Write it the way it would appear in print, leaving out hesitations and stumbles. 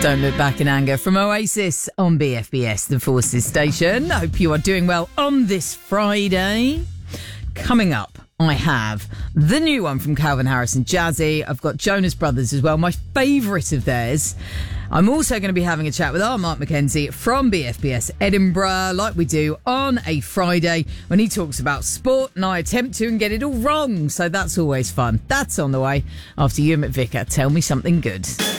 Don't Look Back in Anger from Oasis on BFBS, the Forces station. I hope you are doing well on this Friday. Coming up, I have the new one from Calvin Harris and Jazzy. I've got Jonas Brothers as well, my favourite of theirs. I'm also going to be having a chat with our Mark McKenzie from BFBS Edinburgh, like we do on a Friday when he talks about sport and I attempt to and get it all wrong. So that's always fun. That's on the way after you, McVicker. Tell me something good.